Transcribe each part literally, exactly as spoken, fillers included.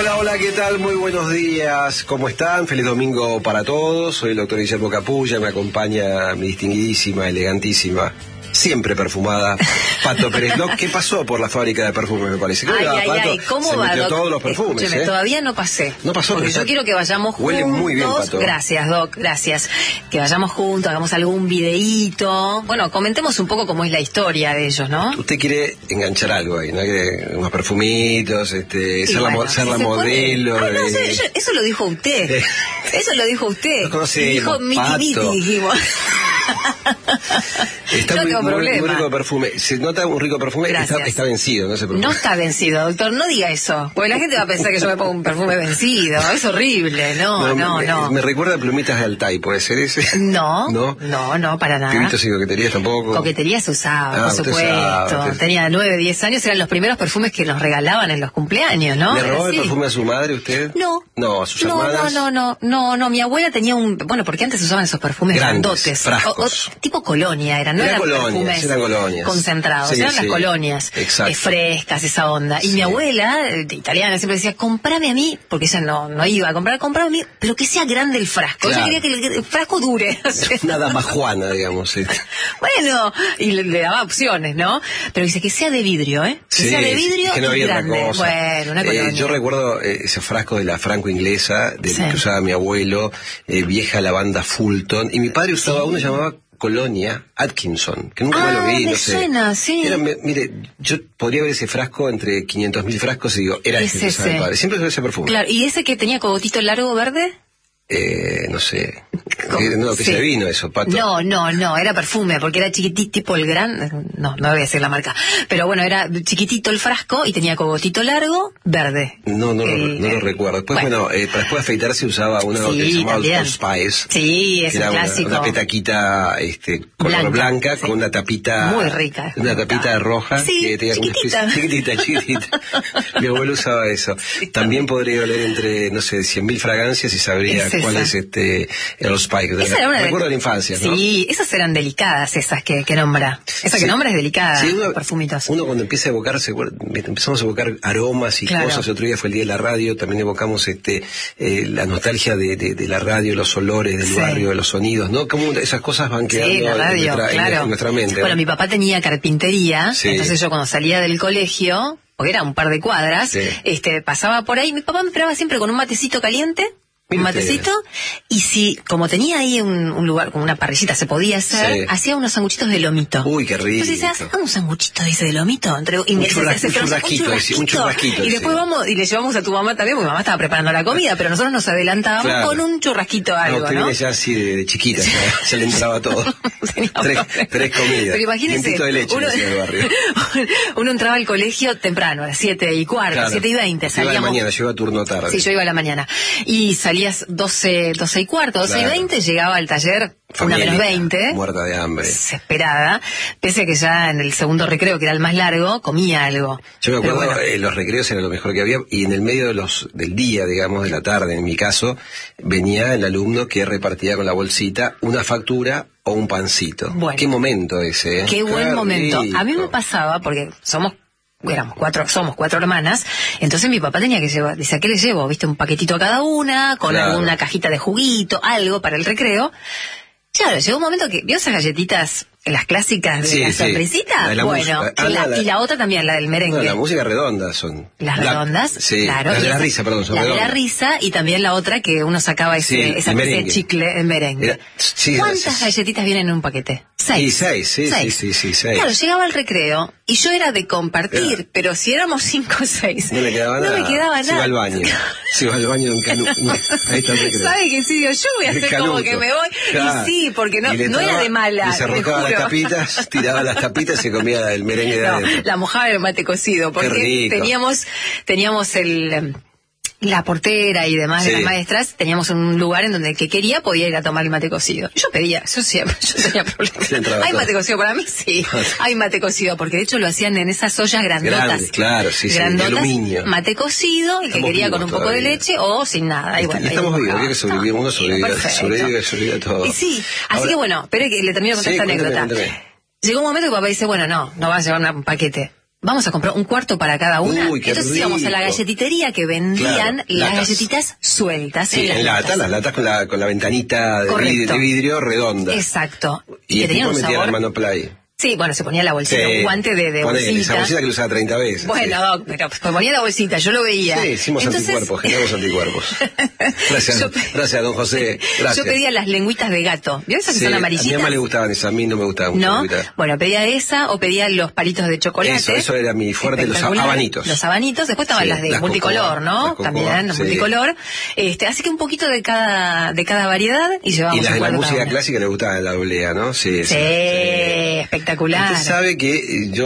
Hola, hola, ¿qué tal? Muy buenos días, ¿cómo están? Feliz domingo para todos. Soy el doctor Guillermo Capulla, me acompaña mi distinguidísima, elegantísima, siempre perfumada, Pato Pérez Loc. ¿Qué pasó por la fábrica de perfumes, me parece? Ay, ¿Qué ay, Pato? ay, ¿cómo Se va, metió Doc? todos los perfumes, Escúcheme, ¿eh? todavía no pasé. No pasó, porque pero yo quiero que vayamos huele juntos. muy bien, Pato. Gracias, Doc, gracias. Que vayamos juntos, hagamos algún videíto. Bueno, comentemos un poco cómo es la historia de ellos, ¿no? Usted quiere enganchar algo ahí, ¿no? Quiere unos perfumitos, este, Y ser bueno, la, ser si la se modelo. puede. Ay, no, de- eso, eso lo dijo usted. Eso lo dijo usted. Nos conocemos, Dijo miti Pato. miti, dijimos. Está Yo muy, tengo muy- muy problema. rico perfume. Se nota un rico perfume, está, Gracias. está vencido, no se preocupe. No está vencido, doctor, no diga eso. Porque la gente va a pensar que yo me pongo un perfume vencido. Es horrible. No, no, me, no. Me recuerda a Plumitas de Altai, ¿puede ser ese? No, ¿No? no, no, para nada. Pibitos y coqueterías tampoco. Coquetería se usaba, Ah, por usted supuesto. usaba, usted- Tenía nueve, diez años, eran los primeros perfumes que nos regalaban en los cumpleaños, ¿no? ¿Le Era robó el así. perfume a su madre usted? No. No, a sus No, hermanas. no, no, no, no, no, mi abuela tenía un, bueno, porque antes usaban esos perfumes Grandes, grandotes, frascos. O- o tipo colonia eran, no Eran eran colonias, perfumes eran colonias. concentrados, Sí, eran sí. las colonias, Exacto. eh, frescas, esa onda. Y Sí. mi abuela, eh, de italiana, siempre decía, comprame a mí, porque ella no, no iba a comprar, comprame a mí, pero que sea grande el frasco. Claro. Ella quería que el, el frasco dure. o sea. Una dama juana, digamos. Sí. Bueno, y le, le daba opciones, ¿no? Pero dice que sea de vidrio, ¿eh? Que Sí, sea de vidrio es que no y había otra grande. cosa. Bueno, una Eh, colonia. yo recuerdo eh, ese frasco de la franco-inglesa, del Sí. que usaba mi abuelo, eh, vieja lavanda Fulton, y mi padre usaba uno llamaba Colonia Atkinson, que nunca Ah, más lo vi, me no sé. suena, sí. Era, me- mire, yo podría ver ese frasco entre quinientos mil frascos y digo, era Es ese que usaba mi ese. padre. Siempre usaba ese perfume. Claro, ¿y ese que tenía cogotito largo verde? Eh, no sé. ¿Cómo? Que, no, que Sí. se vino eso, Pato. No, no, no, era perfume, porque era chiquitito, tipo el gran, no, no voy a decir la marca, pero bueno, era chiquitito el frasco y tenía cogotito largo, verde. No, no, lo- El- no lo recuerdo. Después, bueno, bueno. eh, para después de afeitarse usaba uno Sí, que se llamaba también. Old Spice. Sí, es que un era una- clásico. Una, petaquita este, color Blanca, blanca, sí. con una tapita. Muy rica. Una tapita roja. Sí, que tenía como una chiquitita. especie- chiquitita, chiquitita. Mi abuelo usaba eso. También podría oler entre, no sé, cien mil fragancias y sabría Es cuál esa. es este el Old Spice. Esa era una de- Recuerdo de la infancia, ¿no? Sí, esas eran delicadas, esas que, que nombra. Esa que Sí. nombra es delicada, Sí, uno, perfumitos. uno cuando empieza a evocar, se acuerda, empezamos a evocar aromas y Claro. cosas. El otro día fue el día de la radio, también evocamos este eh, la nostalgia de, de, de la radio, los olores del Sí. barrio, los sonidos, ¿no? Como esas cosas van quedando Sí, la radio, en, nuestra, en- claro. en nuestra mente. Bueno, ¿no? mi papá tenía carpintería, Sí. entonces yo cuando salía del colegio, porque era un par de cuadras, Sí. este, pasaba por ahí, mi papá me esperaba siempre con un matecito caliente, un Mire usted. matecito, y si, como tenía ahí un, un lugar, como una parrillita se podía hacer, Sí. hacía unos sanguchitos de lomito. Uy, qué rico. Entonces decía, haz un sanguchito dice de lomito. Entre, y me- churras- se- se- un se- churrasquito, decía, un churrasquito, Y después decía. vamos, y le llevamos a tu mamá también, porque mi mamá estaba preparando la comida, pero nosotros nos adelantábamos Claro. con un churrasquito No, algo, usted ¿no? viene ya así de, de chiquita, ya, se le entraba todo. Tenía tres, problema. tres comidas. Pero imagínese, Dientito de leche uno, decía el barrio. uno entraba al colegio temprano, a las siete y cuarto, Claro. siete y veinte, Iba de salíamos. mañana, yo iba a turno tarde. Sí, yo iba a la mañana. Y salías doce, doce y cuarto, doce Claro. y veinte, llegaba al taller una Familia, menos veinte. muerta de hambre. Desesperada, pese a que ya en el segundo recreo, que era el más largo, comía algo. Yo me Pero acuerdo, bueno, eh, los recreos era lo mejor que había, y en el medio de los del día, digamos, de la tarde, en mi caso, venía el alumno que repartía con la bolsita una factura o un pancito. Bueno. Qué momento ese, ¿eh? qué buen momento. rico. A mí me pasaba, porque somos éramos cuatro, somos cuatro hermanas, entonces mi papá tenía que llevar, dice, ¿a qué le llevo? ¿Viste? Un paquetito a cada una, con Claro. alguna cajita de juguito, algo para el recreo. Claro, llegó un momento que, ¿vio esas galletitas, las clásicas de Sí, la sí. sonrisita? La de la Bueno, música. Ah, y, la, la- y la otra también, la del merengue. No, la música redonda son. Las La- redondas, sí, claro. las de y la esa- risa, perdón, son La de la redondas. risa y también la otra que uno sacaba ese, Sí, esa el especie de merengue. chicle en merengue. Era- sí, ¿Cuántas sí. galletitas vienen en un paquete? Seis. Sí, seis, sí, sí, sí, sí, seis. Claro, llegaba al recreo y yo era de compartir, Era- pero si éramos cinco o seis, No le quedaba no nada. me quedaba Se iba nada. al baño. Se iba al baño en Canú. Ahí está el recreo. ¿Sabe qué sí? Digo, yo voy a El hacer como canuto. que me voy. Claro. Y sí, porque no, Y le no era entraba, de mala. y se te arrojaba las juro. tapitas, tiraba las tapitas y se comía el merengue de No, adentro. la mojaba en el mate cocido, porque rico. teníamos, teníamos el, em, la portera y demás de Sí. las maestras, teníamos un lugar en donde el que quería podía ir a tomar el mate cocido. Yo pedía, yo siempre, yo tenía Se problemas. entraba ¿Hay todo. mate cocido para mí? Sí, hay mate cocido, porque de hecho lo hacían en esas ollas grandotas. Grandes, claro, sí, sí, de grandotas, aluminio. mate cocido, el que Estamos quería vivos con un poco de todavía. leche o sin nada. Y bueno, Y estamos ahí vivos, mojaba. había que sobrevivir, uno sobrevive, Perfecto. sobrevive, sobrevive a todo. Y sí, así Ahora- que bueno, espere que le termino de contar Sí, esta cuéntame, anécdota. cuéntame. Llegó un momento que papá dice, bueno, no, no vas a llevar una- un paquete. vamos a comprar un cuarto para cada una. Uy, qué Entonces íbamos a la rico. galletitería que vendían Claro, las latas. galletitas sueltas. Sí, en lata, las latas con la, con la ventanita de Correcto. vidrio, de vidrio redonda. Exacto. Y que el tenían tipo un metía sabor. la mano play. Sí, bueno, se ponía la bolsita, Sí. un guante de, de Ponele, bolsita. esa bolsita que lo usaba treinta veces. Bueno, sí. Doc, pero pues, ponía la bolsita, yo lo veía. Sí, hicimos Entonces, anticuerpos, generamos anticuerpos. Gracias, Yo- gracias, don José. Gracias. Yo pedía las lengüitas de gato. ¿Vio esas que Sí, son a mi amarillitas? mamá le gustaban esas, a mí no me gustaban mucho. ¿No? la mitad. Bueno, pedía esa o pedía los palitos de chocolate. Eso, eso era mi fuerte, los Espectacular. abanitos. Los abanitos, después estaban Sí, las de las multicolor, cocoa, ¿no? las cocoa, También, sí. multicolor. Este, así que un poquito de cada, de cada variedad y llevamos Y las un de la cuarto cada música una. clásica le gustaban la oblea, ¿no? Sí, Sí, espectacular. Usted sabe que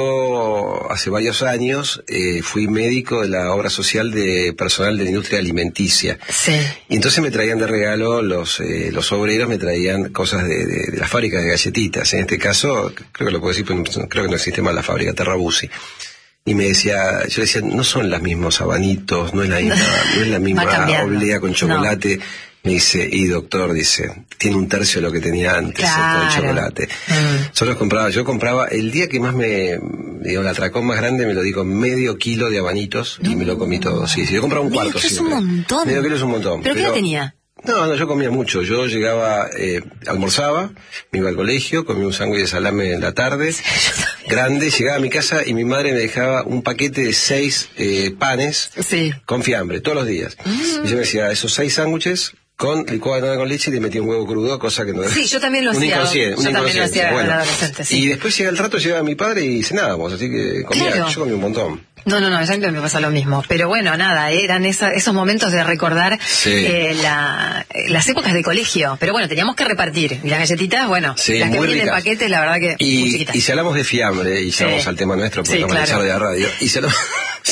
yo hace varios años eh, fui médico de la obra social de personal de la industria alimenticia. Sí. Y entonces me traían de regalo, los eh, los obreros me traían cosas de, de, de las fábricas de galletitas. En este caso, creo que lo puedo decir, pero no- creo que no existe más la fábrica, Terrabusi. Y me decía, yo le decía, no son los mismos abanitos, no es la misma, no es la misma Va cambiando. oblea con chocolate. Me dice, y doctor, dice, tiene un tercio de lo que tenía antes, Claro. esto, el chocolate. Mm. Solo compraba, yo compraba, el día que más me, digo, el atracón más grande me lo di con medio kilo de abanitos y me lo comí todo. Sí, sí, yo compraba un Medio cuarto. kilo es siempre. un montón. Medio kilo es un montón. ¿Pero qué edad tenía? No, no, yo comía mucho. Yo llegaba, eh, almorzaba, me iba al colegio, comía un sándwich de salame en la tarde, grande, llegaba a mi casa y mi madre me dejaba un paquete de seis eh, panes Sí. con fiambre, todos los días. Y yo me decía, esos seis sándwiches con licuado de banana con leche y le metía un huevo crudo, cosa que no Sí, yo también lo un hacía. inconsciente, un Yo también lo inconsciente. hacía Bueno, en adolescente, sí. y después llega el rato, llega mi padre y cenábamos, así que comía, Claro. yo comía un montón. No, no, no, ya me pasa lo mismo. Pero bueno, nada, eran esa, esos momentos de recordar Sí. eh, la, eh, las épocas de colegio. Pero bueno, teníamos que repartir. Y las galletitas, bueno, Sí, las que muy vienen en ricas. paquetes, la verdad que muy Y, chiquitas. y si hablamos de fiambre, y ya Sí. vamos al tema nuestro, porque Sí, vamos a claro. de la radio, y si hablamos,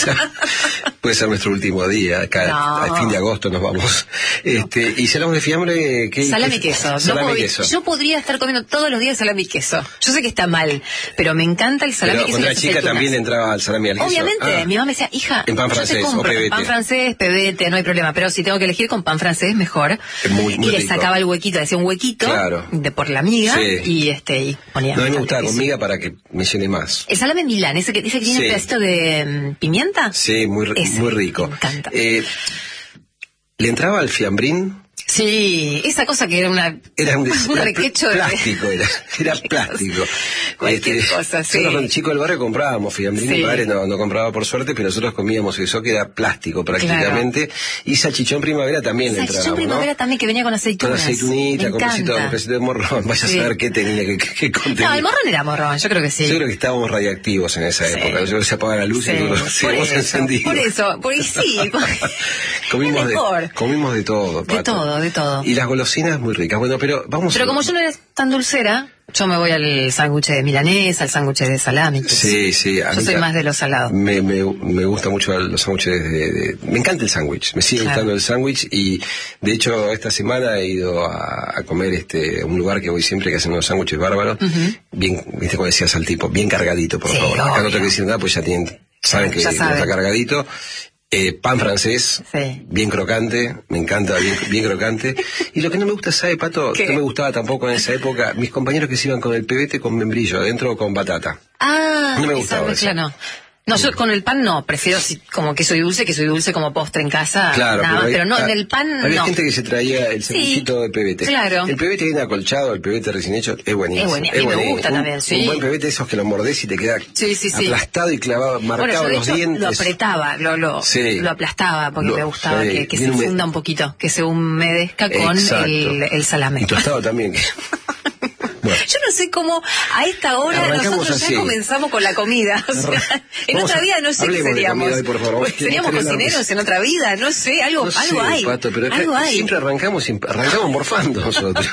puede ser nuestro último día, acá No. al fin de agosto nos vamos. Este, y si hablamos de fiambre, ¿qué? Salame y qué- queso. No Salame y pod- queso. Yo podría estar comiendo todos los días salame y queso. Yo sé que está mal, pero me encanta el salame Pero y queso. cuando y era las chica aceitunas. también entraba al salame y al queso. Obviamente, Ah. mi mamá me decía, hija, En pan yo francés te o compro pebete. pan francés, pebete, no hay problema, pero si tengo que elegir con pan francés, mejor. Es muy- muy y le rico. sacaba el huequito, le hacía un huequito Claro. de por la miga Sí. y este y ponía. No, a mí me bastante gustaba queso. con miga para que me llene más. El salame Milán, ese que dice que tiene Sí. un pedacito de mm, pimienta. Sí, muy, ri- Ese, muy rico. me encanta. Eh, ¿Le entraba al fiambrín? Sí, esa cosa que era una Era un, un era requecho de plástico, era, era plástico. Cualquier cosa, sí. Nosotros con chicos del barrio comprábamos fiambrín, Sí. mi padre no, no compraba por suerte, pero nosotros comíamos eso que era plástico prácticamente. Y salchichón primavera también le salchichón entrábamos, primavera ¿no? también que venía con Con aceitunas. aceitunita, Me con pesito, encanta. con pesito de morrón, vaya Sí. a saber qué tenía, qué, qué, qué contenía. No, el morrón era morrón, yo creo que sí. Yo creo que estábamos radiactivos en esa Sí. época. Yo se apagaba la luz Sí, y nosotros por seguíamos eso, encendidos. por eso, porque sí, comimos, es de, mejor. comimos de todo, De Pato. todo, de todo. Y las golosinas muy ricas. Bueno, pero vamos Pero a... como yo no era tan dulcera, yo me voy al sándwich de milanesa, al sándwich de salami. pues. Sí, sí. a Yo mí soy ta- más de lo salado. Me, me, me gusta mucho los sándwiches de, de- Me encanta el sándwich, me sigue Claro. gustando el sándwich y de hecho esta semana he ido a, a comer este a un lugar que voy siempre que hacen unos sándwiches bárbaros, bien, viste como decías al tipo, bien cargadito, por Sí, favor. Acá no obvio. tengo que decir nada, pues ya tienen, saben que Ya está saben. cargadito. Eh, pan francés, Sí. bien crocante, me encanta, bien, bien crocante. Y lo que no me gusta, ¿sabe, Pato? ¿Qué? No me gustaba tampoco en esa época, mis compañeros que se iban con el pebete con membrillo adentro o con batata. Ah, No me esa gustaba mezcla eso. no. No, yo con el pan no, prefiero si, como queso y dulce, queso y dulce como postre en casa, Claro, nada más, hay- pero no, ah, en el pan había no. gente que se traía el Sí, cevichito de pebete. claro. El pebete viene acolchado, el pebete recién hecho, es buenísimo. Es buenísimo, a mí me buenísimo. gusta Un- también, sí. Un buen pebete, esos que lo mordés y te queda Sí, sí, sí. aplastado y clavado, Bueno, marcado yo de los hecho dientes. lo apretaba, lo, lo, Sí. lo aplastaba porque Lo- me gustaba sí, que, que se bien hume- funda un poquito, que se humedezca con Exacto. el, el salame. Y tostado también. Bueno. Yo no sé cómo a esta hora Arrancamos nosotros así. ya comenzamos con la comida. O sea, Arran- en Vamos otra a- vida no sé qué hablemos de seríamos. comida hoy, por favor. Pues, seríamos Quería hablar de- cocineros en otra vida, no sé, algo, No sé, algo hay. Pato, pero es que algo hay. siempre arrancamos, sin- arrancamos morfando nosotros.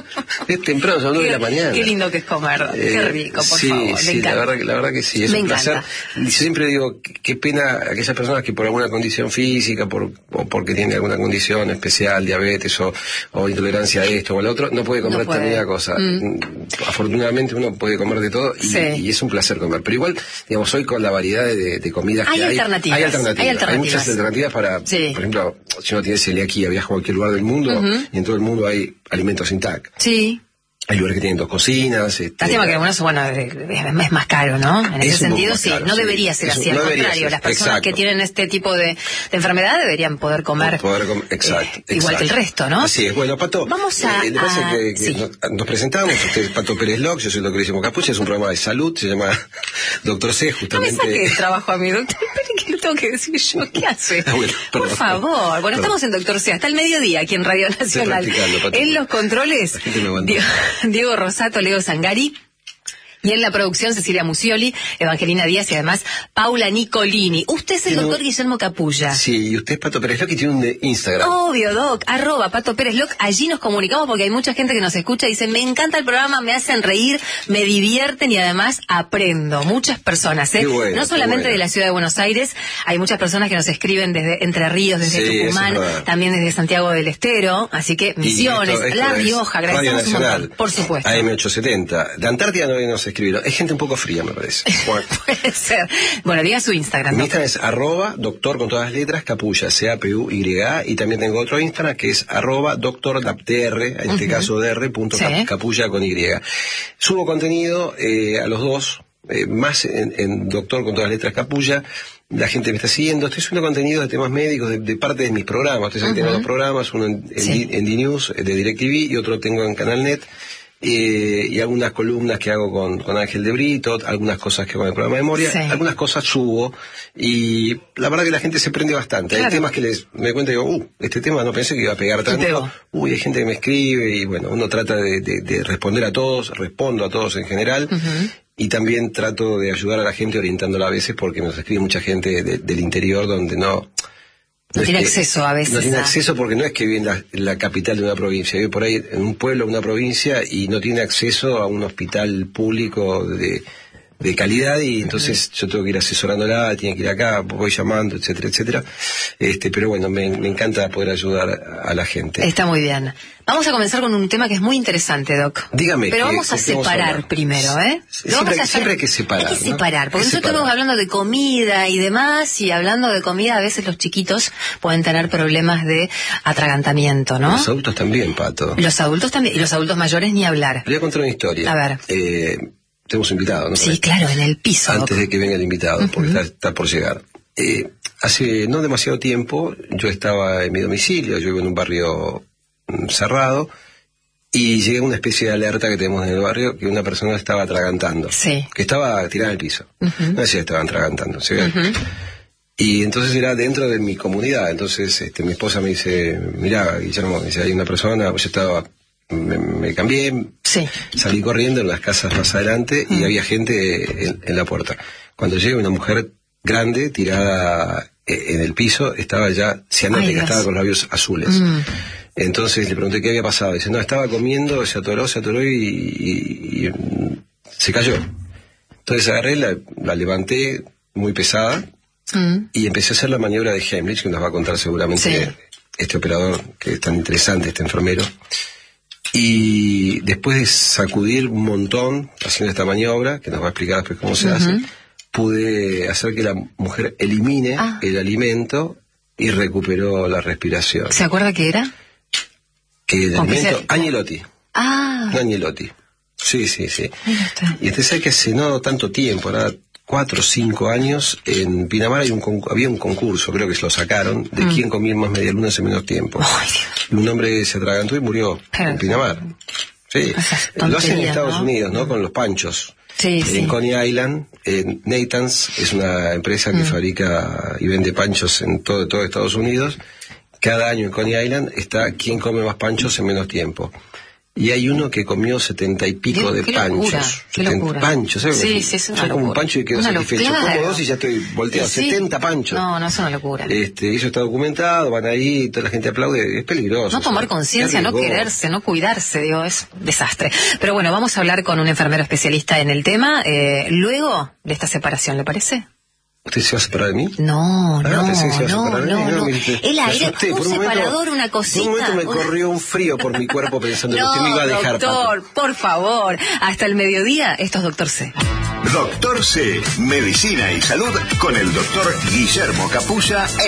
Es temprano, son las nueve de la mañana. Qué lindo que es comer, qué Eh, rico, por sí, favor. Me sí, la encanta. verdad, que- la verdad que sí, es Me un placer. encanta. Y siempre digo, qué- qué pena aquellas personas que por alguna condición física, por, o porque tienen alguna condición especial, diabetes o, o intolerancia a esto o al otro, no puede comer No puede. determinada cosa. Mm. Afortunadamente uno puede comer de todo y, Sí. y es un placer comer. Pero igual, digamos, hoy con la variedad de, de comidas Hay que hay, alternativas, hay alternativas. hay alternativas. muchas alternativas para, Sí. por ejemplo, si uno tiene celiaquía, viaja a cualquier lugar del mundo Ujú. y en todo el mundo hay alimentos sin T A C. Sí. Hay lugares que tienen dos cocinas. Este, Lástima que algunos, bueno, es más caro, ¿no? En ese sentido, sí, caro, no sí. debería ser Eso, así, al no contrario, ser. las personas Exacto. que tienen este tipo de, de enfermedad deberían poder comer, poder com exacto, eh, igual exacto. que el resto, ¿no? Así es. Bueno, Pato, vamos a... eh, le parece a... que, que Sí. nos, nos presentamos, usted es Pato Pérez Locke, yo soy el doctor Guillermo Capulla, es un programa de salud, se llama Doctor C, justamente. No me saque el trabajo a mi doctor, espere que lo tengo que decir yo, ¿qué hace? Ah, bueno, Por perdón. favor, bueno, Perdón. estamos en Doctor C, hasta el mediodía aquí en Radio Nacional. practicando, Pato. En los controles, La gente me aguanta. Diego, Diego Rosato, Leo Zangari. Y en la producción, Cecilia Musioli, Evangelina Díaz y además Paula Nicolini. Usted es el Tiene un- doctor Guillermo Capulla. Sí, y usted es Pato Pérez Locke y tiene un de Instagram. Obvio, Doc, arroba Pato Pérez Locke. Allí nos comunicamos porque hay mucha gente que nos escucha y dice, me encanta el programa, me hacen reír, me divierten y además aprendo. Muchas personas, ¿eh? Qué bueno, no solamente qué bueno. de la ciudad de Buenos Aires, hay muchas personas que nos escriben desde Entre Ríos, desde Sí, Tucumán, eso es verdad. también desde Santiago del Estero, así que Y Misiones, esto- esto La es Rioja, Radio agradecemos un Nacional, montón, por supuesto. A M ochocientos setenta. De Antártida no nos escribieron. Hay gente un poco fría, me parece. Bueno, Puede ser. Bueno, diga su Instagram. mi Doc. Instagram es arroba doctor con todas las letras, Capulla, C A P U Y A, y también tengo otro Instagram que es arroba doctor dr, en este caso dr, punto Sí. cap- capulla con Y. Subo contenido eh, a los dos, eh, más en, en doctor con todas las letras Capulla. La gente me está siguiendo. Estoy subiendo contenido de temas médicos de, de parte de mis programas. Ustedes saben que tengo dos programas, uno en, en, Sí. D- en D-News eh, de DirecTV y otro tengo en Canal Net. Eh, y algunas columnas que hago con, con Ángel de Brito, algunas cosas que hago en el programa de Memoria, Sí. algunas cosas subo y la verdad que la gente se prende bastante. Claro. Hay temas que les me doy cuenta y digo, uh, este tema no pensé que iba a pegar pegó. tanto. Uy, hay gente que me escribe y bueno, uno trata de, de- de responder a todos, respondo a todos en general. Y también trato de ayudar a la gente orientándola a veces porque nos escribe mucha gente de- del interior donde no... No es tiene que- acceso a veces No tiene a- acceso porque no es que vive en la, en la capital de una provincia, vive por ahí en un pueblo, una provincia y no tiene acceso a un hospital público de, de calidad y entonces yo tengo que ir asesorándola, tiene que ir acá, voy llamando, etcétera, etcétera. Este, pero bueno, me, me encanta poder ayudar a, a la gente. Está muy bien. Vamos a comenzar con un tema que es muy interesante, Doc. Dígame, Pero ¿qué- vamos a qué vamos a separar hablar? primero, ¿eh? Sí, Lo vamos siempre- a hacer- siempre hay que separar, Hay que ¿no? separar, porque Hay que nosotros estamos separar. hablando de comida y demás, y hablando de comida, a veces los chiquitos pueden tener problemas de atragantamiento, ¿no? Los adultos también, Pato. Los adultos también, y los adultos mayores ni hablar. Le voy a contar una historia. A ver. Eh, tenemos invitado, ¿no? Sí, claro, en el piso. Doc. Antes de que venga el invitado, porque está, está por llegar. Eh, hace no demasiado tiempo yo estaba en mi domicilio, yo vivo en un barrio mm, cerrado, y llegué a una especie de alerta que tenemos en el barrio, que una persona estaba atragantando. Sí. Que estaba tirada al piso. No sé si estaba atragantando. ¿Sí? Y entonces era dentro de mi comunidad. Entonces este, mi esposa me dice, mirá, Guillermo, me dice, hay una persona, yo estaba, me, me cambié, Sí. salí corriendo en las casas más adelante y había gente en, en la puerta. Cuando llega una mujer grande tirada eh, en el piso, estaba ya cianética, Ay, Dios. estaba con labios azules. Entonces le pregunté qué había pasado. Dice, no, estaba comiendo, se atoró, se atoró y, y- y, mm, se cayó. Entonces agarré, la, la levanté muy pesada Mm. y empecé a hacer la maniobra de Heimlich, que nos va a contar seguramente Sí. este operador, que es tan interesante, este enfermero. Y después de sacudir un montón haciendo esta maniobra, que nos va a explicar después cómo se hace, pude hacer que la mujer elimine Ah. el alimento y recuperó la respiración. ¿Se acuerda qué era? Que el ¿Con qué alimento... se- Agnelotti. Ah, No Agnelotti. Sí, sí, sí. mira usted. Y usted sabe que hace no tanto tiempo, nada, cuatro o cinco años, en Pinamar hay un concu- había un concurso, creo que se lo sacaron, de quién comía más medialunas en menos tiempo. Mm. Ay, Dios. Y un hombre se atragantó y murió Pero- en Pinamar. Sí, Esas lo hacen en tonterías, Estados ¿no? Unidos, ¿no? Con los panchos. Sí, En sí. Coney Island, en Nathan's, es una empresa que fabrica y vende panchos en todo, todo Estados Unidos. Cada año en Coney Island está quién come más panchos en menos tiempo. Y hay uno que comió setenta y pico Qué- de qué panchos. locura, qué setenta locura. panchos, ¿sabes? Sí, sí, es una Yo como un locura. pancho y quedo Una satisfecho. locura. Como dos y ya estoy volteado. Sí. setenta panchos. No, no es una locura. Este, eso está documentado, van ahí, toda la gente aplaude, es peligroso. No tomar ¿sabes? conciencia, Qué no riesgoso. quererse, no cuidarse, digo, es un desastre. Pero bueno, vamos a hablar con un enfermero especialista en el tema, eh, luego de esta separación, ¿le parece? ¿Usted se va a separar de mí? No, Ah, no, pensé que se iba a no, separar de mí, no, no. me dijiste- El me aire, asusté, un por momento- separador, una cosita. Por un momento me una- corrió un frío por mi cuerpo pensando que No, usted me iba a dejar. doctor, Pato. por favor, hasta el mediodía, esto es Doctor C. Doctor C, Medicina y Salud con el doctor Guillermo Capulla.